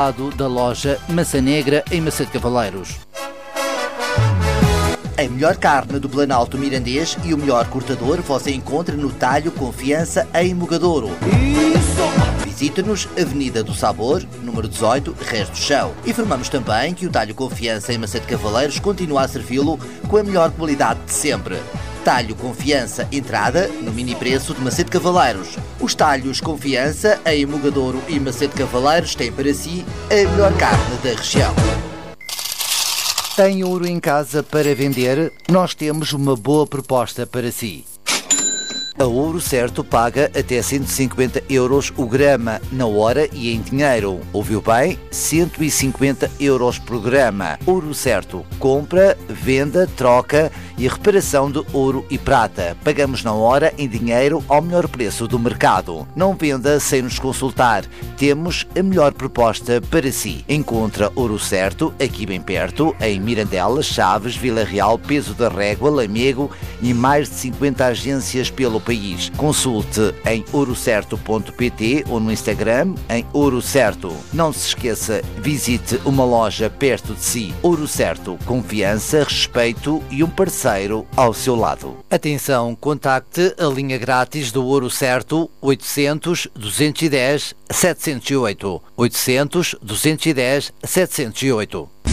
Da loja Maçã Negra em Maçã de Cavaleiros. A melhor carne do Planalto Mirandês e o melhor cortador você encontra no Talho Confiança em Mogadouro. Visite-nos, Avenida do Sabor, número 18, Resto do Chão. Informamos também que o Talho Confiança em Maçã de Cavaleiros continua a servi-lo com a melhor qualidade de sempre. Talho Confiança, entrada no mini preço de Maçã de Cavaleiros. Os talhos Confiança em Mogadouro e Maçã de Cavaleiros têm para si a melhor carne da região. Tem ouro em casa para vender? Nós temos uma boa proposta para si. A Ouro Certo paga até 150 euros o grama na hora e em dinheiro. Ouviu bem? 150 euros por grama. Ouro Certo. Compra, venda, troca e reparação de ouro e prata. Pagamos na hora em dinheiro ao melhor preço do mercado. Não venda sem nos consultar. Temos a melhor proposta para si. Encontra Ouro Certo aqui bem perto, em Mirandela, Chaves, Vila Real, Peso da Régua, Lamego e mais de 50 agências pelo país. Consulte em ourocerto.pt ou no Instagram em Ouro Certo. Não se esqueça, visite uma loja perto de si. Ouro Certo, confiança, respeito e um parceiro ao seu lado. Atenção, contacte a linha grátis do Ouro Certo 800 210 708. 800 210 708.